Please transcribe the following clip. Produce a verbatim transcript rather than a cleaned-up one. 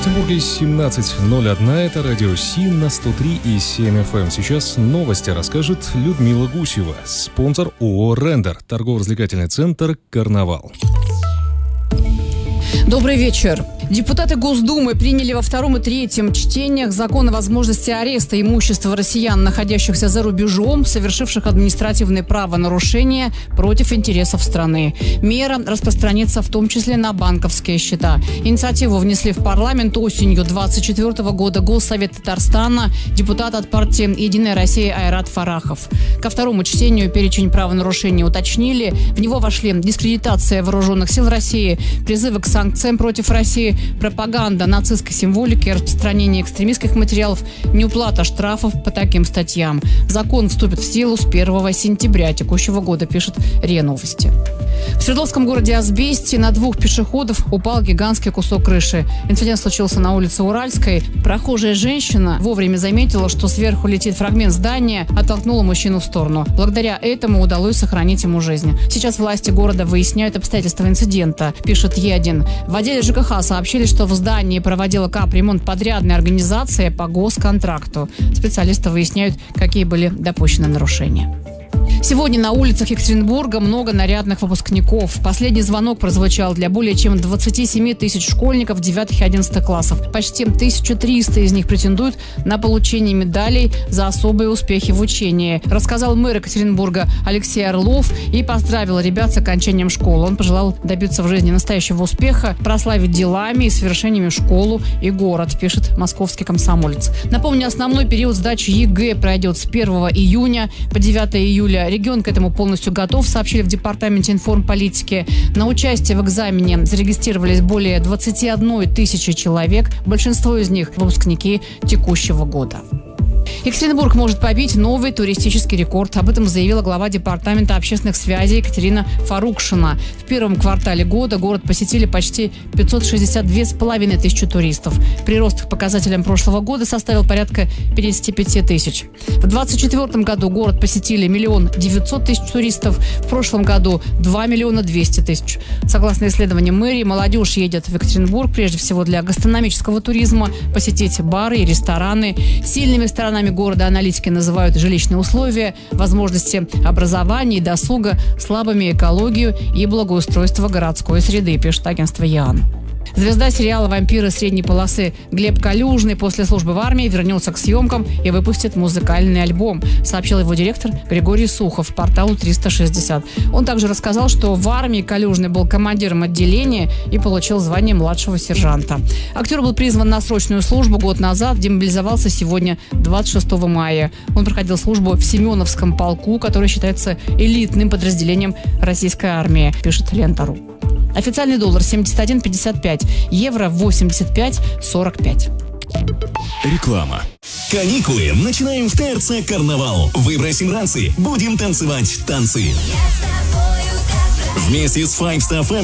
Екатеринбурге семнадцать ноль один. Это радио СИН на сто три и семь эф эм. Сейчас новости расскажет Людмила Гусева. Спонсор ООО «Рендер». Торгово-развлекательный центр «Карнавал». Добрый вечер. Депутаты Госдумы приняли во втором и третьем чтениях закон о возможности ареста имущества россиян, находящихся за рубежом, совершивших административные правонарушения против интересов страны. Мера распространится в том числе на банковские счета. Инициативу внесли в парламент осенью двадцать четвёртого года Госсовет Татарстана, депутат от партии «Единая Россия» Айрат Фарахов. Ко второму чтению перечень правонарушений уточнили. В него вошли дискредитация вооруженных сил России, призывы к санкциям против России, пропаганда нацистской символики, распространение экстремистских материалов, неуплата штрафов по таким статьям. Закон вступит в силу с первого сентября текущего года, пишет РИА Новости. В Свердловском городе Азбесте на двух пешеходов упал гигантский кусок крыши. Инцидент случился на улице Уральской. Прохожая женщина вовремя заметила, что сверху летит фрагмент здания, оттолкнула мужчину в сторону. Благодаря этому удалось сохранить ему жизнь. Сейчас власти города выясняют обстоятельства инцидента, пишет Е один. В отделе ЖКХ сообщили, что в здании проводила капремонт подрядная организация по госконтракту. Специалисты выясняют, какие были допущены нарушения. Сегодня на улицах Екатеринбурга много нарядных выпускников. Последний звонок прозвучал для более чем двадцати семи тысяч школьников девятых и одиннадцатых классов. Почти тысяча триста из них претендуют на получение медалей за особые успехи в учении, рассказал мэр Екатеринбурга Алексей Орлов и поздравил ребят с окончанием школы. Он пожелал добиться в жизни настоящего успеха, прославить делами и свершениями школу и город, пишет московский комсомолец. Напомню, основной период сдачи ЕГЭ пройдет с первого июня по девятое июля. Регион к этому полностью готов, сообщили в Департаменте информполитики. На участие в экзамене зарегистрировались более двадцати одной тысячи человек. Большинство из них – выпускники текущего года. Екатеринбург может побить новый туристический рекорд. Об этом заявила глава Департамента общественных связей Екатерина Фарукшина. В первом квартале года город посетили почти пятьсот шестьдесят две с половиной тысячи туристов. Прирост к показателям прошлого года составил порядка пятьдесят пять тысяч. В двадцать четвёртом году город посетили миллион девятьсот тысяч туристов. В прошлом году два миллиона двести тысяч. Согласно исследованиям мэрии, молодежь едет в Екатеринбург прежде всего для гастрономического туризма, посетить бары и рестораны. Сильными сторонами города аналитики называют жилищные условия, возможности образования и досуга, слабыми экологию и благоустройство городской среды, пишет агентство ЯН. Звезда сериала «Вампиры средней полосы» Глеб Калюжный после службы в армии вернется к съемкам и выпустит музыкальный альбом, сообщил его директор Григорий Сухов порталу триста шестьдесят. Он также рассказал, что в армии Калюжный был командиром отделения и получил звание младшего сержанта. Актер был призван на срочную службу год назад, демобилизовался сегодня, двадцать шестого мая. Он проходил службу в Семеновском полку, который считается элитным подразделением российской армии, пишет Лента.ру. Официальный доллар семьдесят один пятьдесят пять, евро восемьдесят пять сорок пять. Реклама. Каникулы начинаем в ТРЦ «Карнавал». Выбросим ранцы, будем танцевать танцы. Вместе с Five Star эф эм